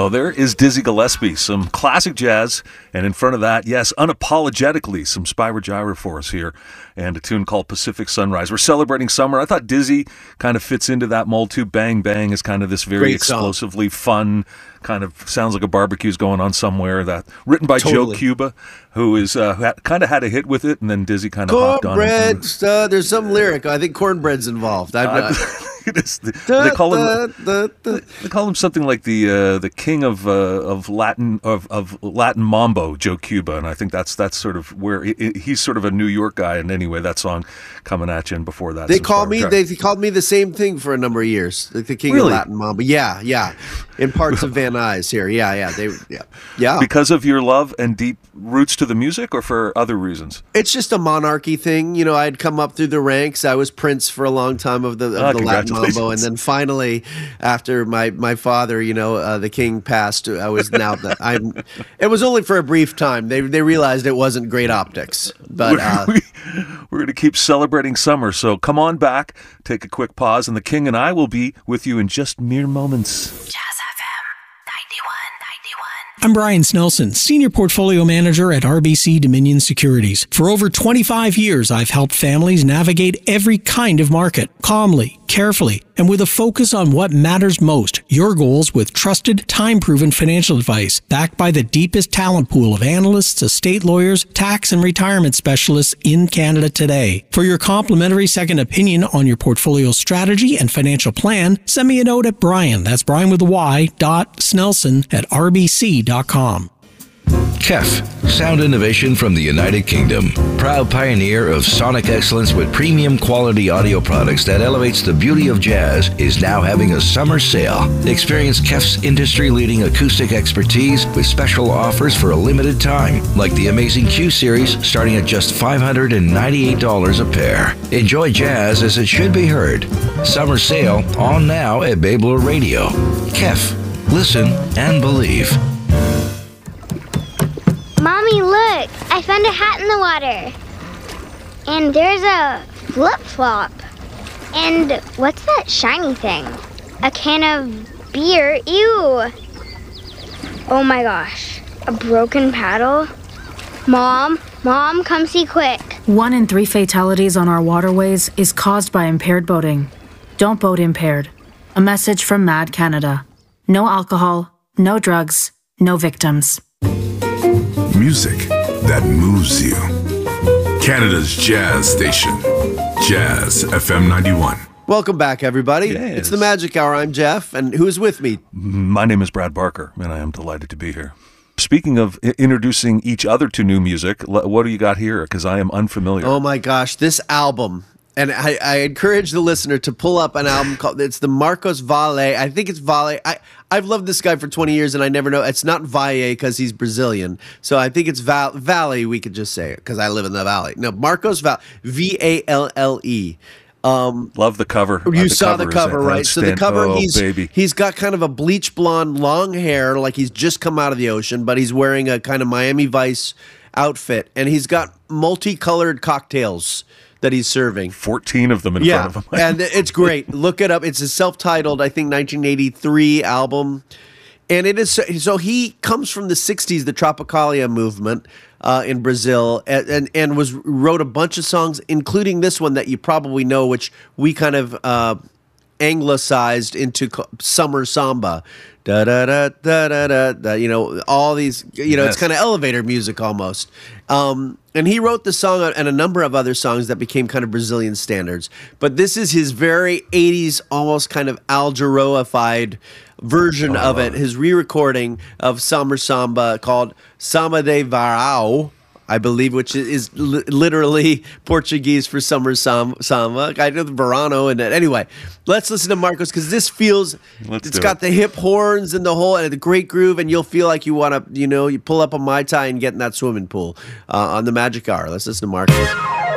go there is Dizzy Gillespie, some classic jazz, and in front of that, yes, unapologetically, some Spyro Gyra for us here, and a tune called Pacific Sunrise. We're celebrating summer. I thought Dizzy kind of fits into that mold too. Bang Bang is kind of this very explosively fun, kind of sounds like a barbecue's going on somewhere. That written by Joe Cuba, who is kind of had a hit with it, and then Dizzy kind of hopped on. Cornbread. There's some lyric. I think cornbread's involved. They call him something like the king of Latin Latin mambo, Joe Cuba, and I think that's sort of where he's sort of a New York guy. And anyway, that song coming at you, and before that, they called me the same thing for a number of years, the king of Latin mambo. Yeah, in parts of Van Nuys here. Yeah. Because of your love and deep roots to the music, or for other reasons? It's just a monarchy thing. You know, I'd come up through the ranks. I was Prince for a long time of the Latin mambo, and then finally, after my father, the king passed, I was now it was only for a brief time. They realized it wasn't great optics, but we're going to keep celebrating summer. So come on back, take a quick pause, and the king and I will be with you in just mere moments. I'm Brian Snelson, Senior Portfolio Manager at RBC Dominion Securities. For over 25 years, I've helped families navigate every kind of market, calmly, carefully, and with a focus on what matters most, your goals with trusted, time-proven financial advice, backed by the deepest talent pool of analysts, estate lawyers, tax and retirement specialists in Canada today. For your complimentary second opinion on your portfolio strategy and financial plan, send me a note at Brian, that's Brian with a Y, .snelson@rbc.com. KEF, sound innovation from the United Kingdom. Proud pioneer of sonic excellence with premium quality audio products that elevates the beauty of jazz, is now having a summer sale. Experience KEF's industry-leading acoustic expertise with special offers for a limited time, like the amazing Q Series starting at just $598 a pair. Enjoy jazz as it should be heard. Summer sale on now at Babler Radio. KEF, listen and believe. Mommy, look! I found a hat in the water. And there's a flip-flop. And what's that shiny thing? A can of beer. Ew! Oh my gosh. A broken paddle? Mom, come see quick. 1 in 3 fatalities on our waterways is caused by impaired boating. Don't boat impaired. A message from MAD Canada. No alcohol, no drugs, no victims. Music that moves you. Canada's jazz station, Jazz FM 91. Welcome back, everybody. Yes. It's the Magic Hour. I'm Jeff, and who's with me? My name is Brad Barker, and I am delighted to be here. Speaking of introducing each other to new music, what do you got here? Because I am unfamiliar. Oh my gosh, this album. And I encourage the listener to pull up an album called, it's the Marcos Valle. I think it's Valle. I've loved this guy for 20 years, and I never know. It's not Valle because he's Brazilian. So I think it's Valle, we could just say it, because I live in the Valley. No, Marcos Valle, V-A-L-L-E. Love the cover. You saw the cover, right? So the cover, baby. He's got kind of a bleach blonde, long hair, like he's just come out of the ocean, but he's wearing a kind of Miami Vice outfit, and he's got multicolored cocktails that he's serving. 14 of them in front of him. And it's great. Look it up. It's a self-titled, I think, 1983 album. And it is so he comes from the 60s, the Tropicalia movement in Brazil, and wrote a bunch of songs, including this one that you probably know, which we kind of anglicized into summer samba. Da da da da da da. All these. It's kind of elevator music almost. And he wrote the song and a number of other songs that became kind of Brazilian standards. But this is his very 80s, almost kind of Al Jarreau-ified version of it. His re-recording of Summer Samba called Samba de Verão, I believe, which is literally Portuguese for summer samba. I know the verano and anyway. Let's listen to Marcos because this feels. It's got the hip horns and the whole and the great groove, and you'll feel like you want to, you pull up a Mai Tai and get in that swimming pool on the Magic Hour. Let's listen to Marcos.